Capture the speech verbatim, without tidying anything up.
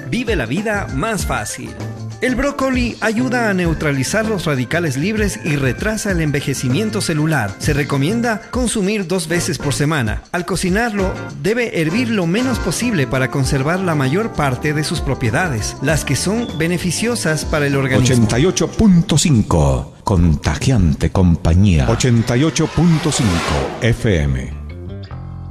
Vive la vida más fácil. El brócoli ayuda a neutralizar los radicales libres y retrasa el envejecimiento celular. Se recomienda consumir dos veces por semana. Al cocinarlo, debe hervir lo menos posible para conservar la mayor parte de sus propiedades, las que son beneficiosas para el organismo. ochenta y ocho punto cinco Contagiante compañía. ochenta y ocho punto cinco F M.